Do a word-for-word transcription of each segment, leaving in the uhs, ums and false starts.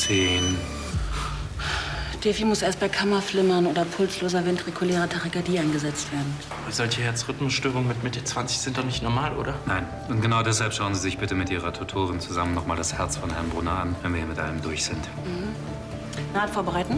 zehn. Defi muss erst bei Kammerflimmern oder pulsloser ventrikulärer Tachykardie eingesetzt werden. Solche Herzrhythmusstörungen mit Mitte zwanzig sind doch nicht normal, oder? Nein. Und genau deshalb schauen Sie sich bitte mit Ihrer Tutorin zusammen noch mal das Herz von Herrn Brunner an, wenn wir hier mit allem durch sind. Mhm. Naht vorbereiten.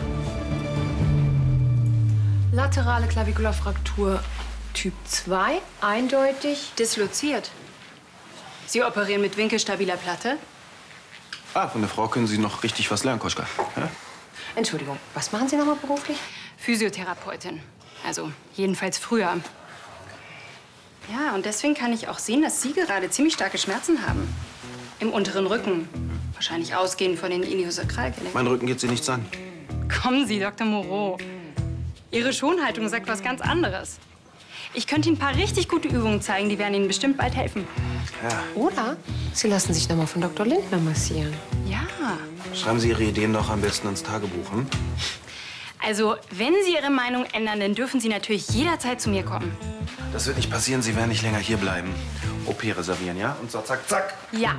Laterale Klavikularfraktur Typ zwei, eindeutig disloziert. Sie operieren mit winkelstabiler Platte? Ah, von der Frau können Sie noch richtig was lernen, Koschka. Ja? Entschuldigung, was machen Sie nochmal beruflich? Physiotherapeutin. Also jedenfalls früher. Ja, und deswegen kann ich auch sehen, dass Sie gerade ziemlich starke Schmerzen haben. Im unteren Rücken. Wahrscheinlich ausgehend von den Iliosakralgelenken. Mein Rücken geht Sie nichts an. Kommen Sie, Doktor Moreau. Ihre Schonhaltung sagt was ganz anderes. Ich könnte Ihnen ein paar richtig gute Übungen zeigen, die werden Ihnen bestimmt bald helfen. Ja. Oder Sie lassen sich noch mal von Doktor Lindner massieren. Ja. Schreiben Sie Ihre Ideen doch am besten ins Tagebuch, hm? Also, wenn Sie Ihre Meinung ändern, dann dürfen Sie natürlich jederzeit zu mir kommen. Das wird nicht passieren, Sie werden nicht länger hier bleiben. O P reservieren, ja? Und so zack, zack. Ja.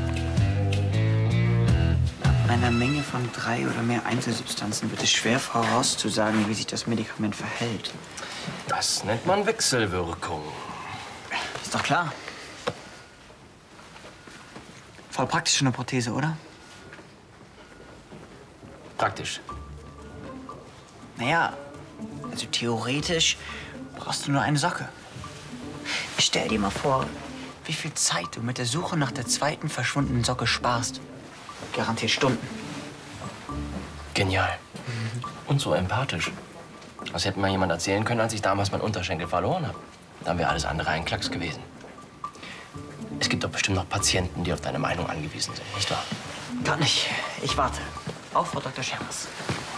Bei einer Menge von drei oder mehr Einzelsubstanzen wird es schwer vorauszusagen, wie sich das Medikament verhält. Das nennt man Wechselwirkung. Ist doch klar. Voll praktisch eine Prothese, oder? Praktisch. Naja, also theoretisch brauchst du nur eine Socke. Stell dir mal vor, wie viel Zeit du mit der Suche nach der zweiten verschwundenen Socke sparst. Garantiert Stunden. Genial. Und so empathisch. Das hätte mir jemand erzählen können, als ich damals meinen Unterschenkel verloren habe. Dann wäre alles andere ein Klacks gewesen. Es gibt doch bestimmt noch Patienten, die auf deine Meinung angewiesen sind, nicht wahr? Gar nicht. Ich warte. Auf, Frau Doktor Schermers.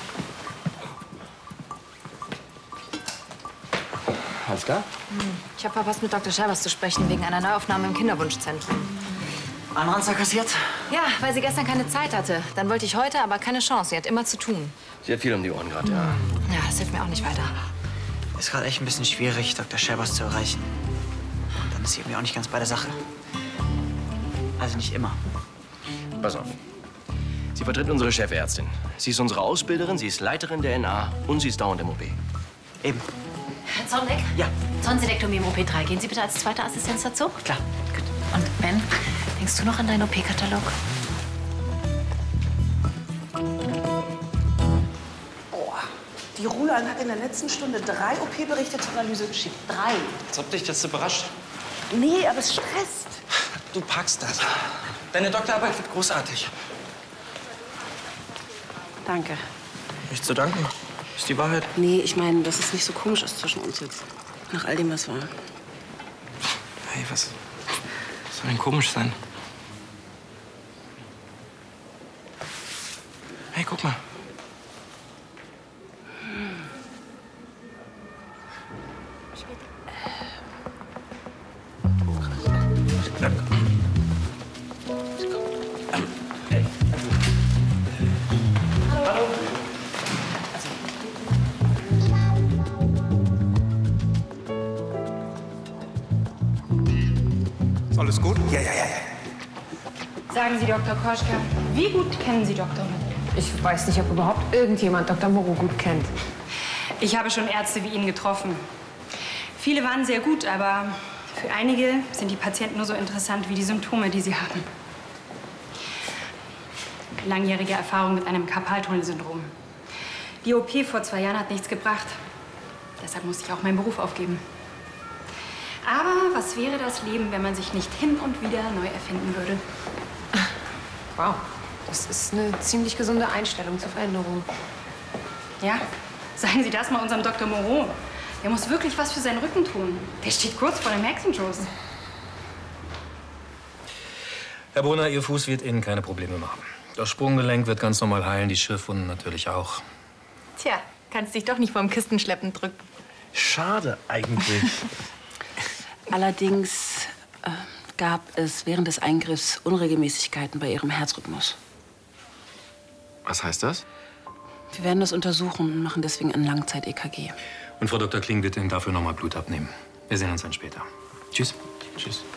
Alles klar? Ich habe was mit Doktor Schermers zu sprechen, wegen einer Neuaufnahme im Kinderwunschzentrum. Anranzer kassiert? Ja, weil sie gestern keine Zeit hatte. Dann wollte ich heute, aber keine Chance. Sie hat immer zu tun. Sie hat viel um die Ohren gerade, ja. Ja, das hilft mir auch nicht weiter. Ist gerade echt ein bisschen schwierig, Doktor Schermers zu erreichen. Und dann ist sie irgendwie auch nicht ganz bei der Sache. Also nicht immer. Pass auf. Sie vertritt unsere Chefärztin. Sie ist unsere Ausbilderin, sie ist Leiterin der N A und sie ist dauernd im O P. Eben. Herr Zorneck? Ja. Zonsilektomie im O P drei. Gehen Sie bitte als zweite Assistenz dazu? Klar. Gut. Und Ben, denkst du noch an deinen O P-Katalog? Boah, die Rulan hat in der letzten Stunde drei O P-Berichte zur Analyse geschickt. Drei. Als ob dich das so überrascht. Nee, aber es stresst. Du packst das. Deine Doktorarbeit wird großartig. Danke. Nicht zu danken. Ist die Wahrheit. Nee, ich meine, dass es nicht so komisch ist zwischen uns jetzt. Nach all dem, was war. Hey, was was soll denn komisch sein? Hey, guck mal. Ist alles gut? Ja, ja, ja, ja. Sagen Sie, Doktor Koschka, wie gut kennen Sie Doktor Moreau? Ich weiß nicht, ob überhaupt irgendjemand Doktor Moreau gut kennt. Ich habe schon Ärzte wie ihn getroffen. Viele waren sehr gut, aber für einige sind die Patienten nur so interessant wie die Symptome, die sie haben. Langjährige Erfahrung mit einem Karpaltunnelsyndrom. Die O P vor zwei Jahren hat nichts gebracht. Deshalb musste ich auch meinen Beruf aufgeben. Aber was wäre das Leben, wenn man sich nicht hin und wieder neu erfinden würde? Wow, das ist eine ziemlich gesunde Einstellung zur Veränderung. Ja, sagen Sie das mal unserem Doktor Moreau. Der muss wirklich was für seinen Rücken tun. Der steht kurz vor dem Hexenschuss. Herr Brunner, Ihr Fuß wird Ihnen keine Probleme machen. Das Sprunggelenk wird ganz normal heilen, die Schürfwunden natürlich auch. Tja, kannst dich doch nicht vom Kistenschleppen drücken. Schade eigentlich. Allerdings äh, gab es während des Eingriffs Unregelmäßigkeiten bei ihrem Herzrhythmus. Was heißt das? Wir werden das untersuchen und machen deswegen ein Langzeit-E K G. Und Frau Doktor Kling wird Ihnen dafür noch mal Blut abnehmen. Wir sehen uns dann später. Tschüss. Tschüss.